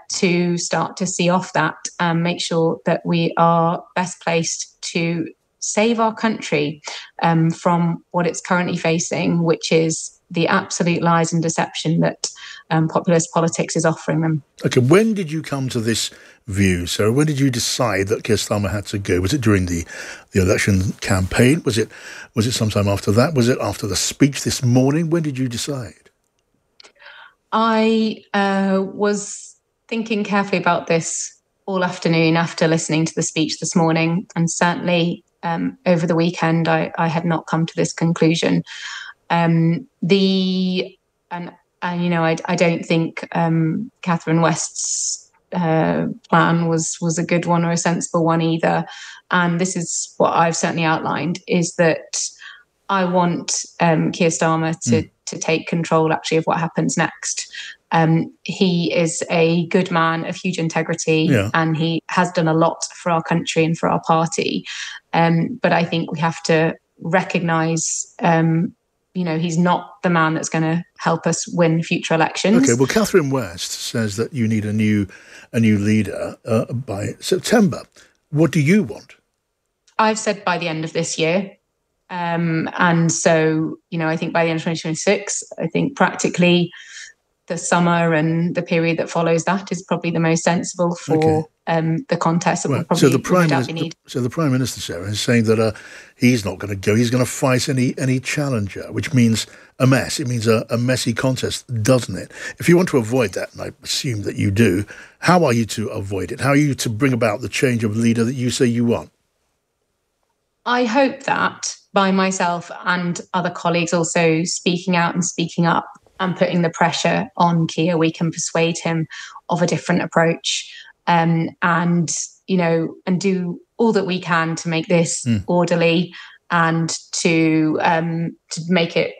to start to see off that and make sure that we are best placed to save our country from what it's currently facing, which is the absolute lies and deception that populist politics is offering them. Okay, when did you come to this view, Sarah? When did you decide that Keir Starmer had to go? Was it during the election campaign? Was it sometime after that? Was it after the speech this morning? When did you decide? I was thinking carefully about this all afternoon after listening to the speech this morning, and certainly over the weekend I had not come to this conclusion. I don't think Catherine West's plan was a good one or a sensible one either. And this is what I've certainly outlined, is that I want Keir Starmer to take control actually of what happens next. He is a good man of huge integrity, and he has done a lot for our country and for our party. But I think we have to recognise he's not the man that's going to help us win future elections. Okay, well, Catherine West says that you need a new leader by September. What do you want? I've said by the end of this year. And so, I think by the end of 2026, I think practically the summer and the period that follows that is probably the most sensible for the contest that will probably So the Prime Minister, Sarah, is saying that he's not going to go. He's going to fight any challenger, which means a mess. It means a messy contest, doesn't it? If you want to avoid that, and I assume that you do, how are you to avoid it? How are you to bring about the change of leader that you say you want? I hope that by myself and other colleagues also speaking out and speaking up and putting the pressure on Keir, we can persuade him of a different approach, and do all that we can to make this orderly and to make it,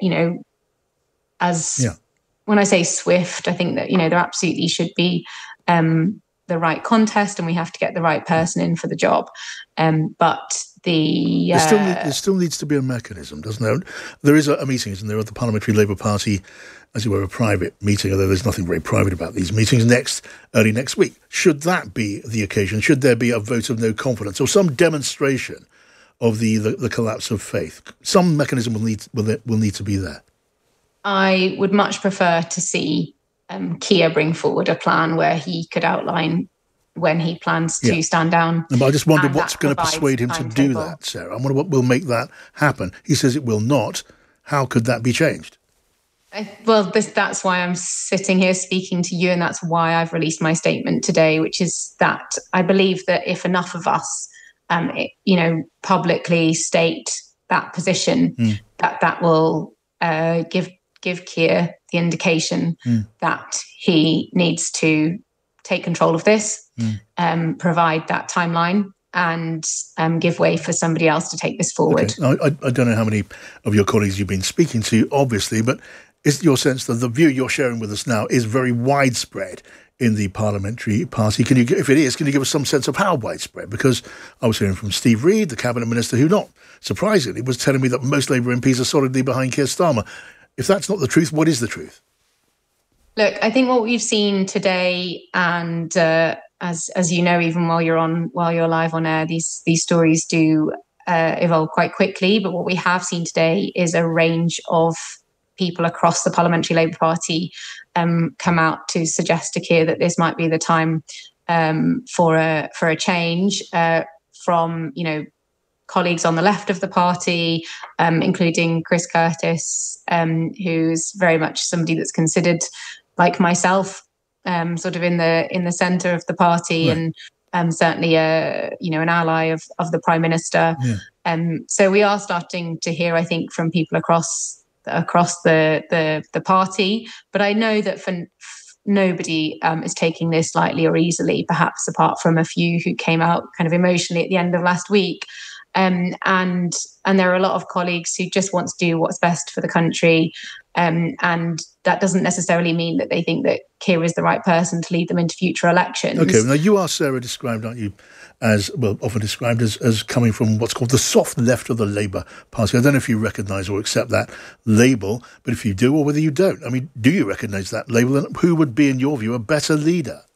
when I say swift, I think that, there absolutely should be the right contest and we have to get the right person in for the job. But there still needs to be a mechanism, doesn't there? There is a meeting, isn't there, of the Parliamentary Labour Party, as it were, a private meeting, although there's nothing very private about these meetings, early next week. Should that be the occasion? Should there be a vote of no confidence or some demonstration of the collapse of faith? Some mechanism will need to be there. I would much prefer to see Keir bring forward a plan where he could outline when he plans to stand down. But I just wonder what's going to persuade him to do that, Sarah. I wonder what will make that happen. He says it will not. How could that be changed? That's why I'm sitting here speaking to you, and that's why I've released my statement today, which is that I believe that if enough of us, publicly state that position, that will give Keir the indication that he needs to take control of this, provide that timeline, and give way for somebody else to take this forward. Okay. I don't know how many of your colleagues you've been speaking to, obviously, but is your sense that the view you're sharing with us now is very widespread in the parliamentary party? If it is, can you give us some sense of how widespread? Because I was hearing from Steve Reid, the cabinet minister, who, not surprisingly, was telling me that most Labour MPs are solidly behind Keir Starmer. If that's not the truth, what is the truth? Look, I think what we've seen today, and as you know, even while you're live on air, these stories do evolve quite quickly. But what we have seen today is a range of people across the Parliamentary Labour Party come out to suggest to Keir that this might be the time for a change from colleagues on the left of the party, including Chris Curtis, who's very much somebody that's considered, like myself, sort of in the centre of the party, right, and certainly an ally of the Prime Minister. Yeah. So we are starting to hear, I think, from people across the party, but I know that for nobody is taking this lightly or easily, perhaps apart from a few who came out kind of emotionally at the end of last week. And there are a lot of colleagues who just want to do what's best for the country. And that doesn't necessarily mean that they think that Keir is the right person to lead them into future elections. Okay, now you are, Sarah, described, aren't you, as, well, often described as coming from what's called the soft left of the Labour Party. I don't know if you recognise or accept that label, but if you do or whether you don't, I mean, do you recognise that label? And who would be, in your view, a better leader?